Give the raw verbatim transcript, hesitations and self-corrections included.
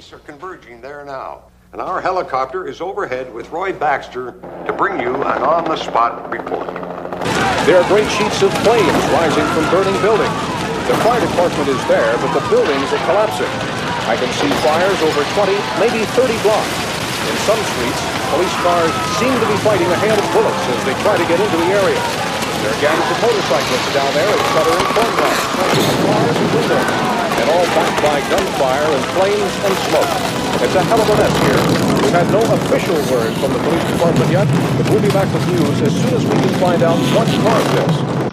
police are converging there now. And our helicopter is overhead with Roy Baxter to bring you an on-the-spot report. There are great sheets of flames rising from burning buildings. The fire department is there, but the buildings are collapsing. I can see fires over twenty, maybe thirty blocks. In some streets, police cars seem to be fighting a hail of bullets as they try to get into the area. There are gangs of motorcyclists down there at shuttering phone lines, smashing cars and windows, and all backed by gunfire and flames and smoke. It's a hell of a mess here. We've had no official word from the police department yet, but we'll be back with news as soon as we can find out what caused this.